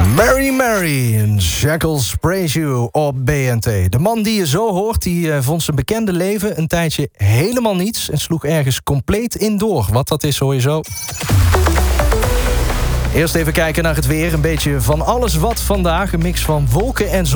Mary Mary en Shackles Praise You op BNT. De man die je zo hoort, die vond zijn bekende leven een tijdje helemaal niets en sloeg ergens compleet in door. Wat dat is, hoor je zo. Eerst even kijken naar het weer. Een beetje van alles wat vandaag. Een mix van wolken en zon.